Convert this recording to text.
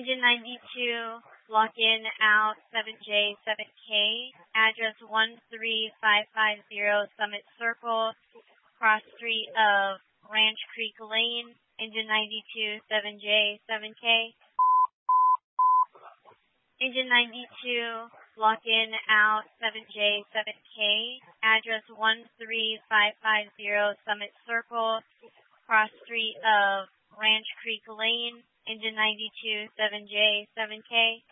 Engine 92, lock in, out, 7J, 7K, address 13550 Summit Circle, cross street of Ranch Creek Lane, Engine 92, 7J, 7K. Engine 92, lock in, out, 7J, 7K, address 13550 Summit Circle, cross street of Ranch Creek Lane, Engine 92, 7J, 7K.